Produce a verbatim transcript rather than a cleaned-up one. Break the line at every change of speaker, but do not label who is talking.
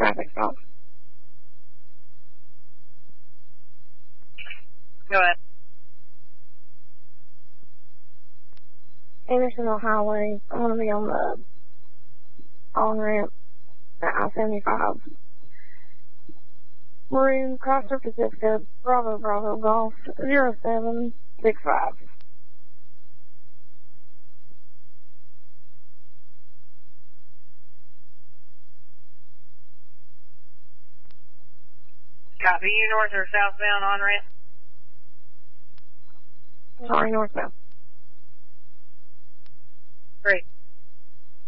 traffic stop.
Go ahead.
Andersonville Highway. I'm going to be on the on-ramp at I seventy-five. Maroon, Chrysler Pacifica, Bravo, Bravo, Golf, zero seven six five.
Copy. You north or southbound on ramp?
Sorry, northbound.
Great.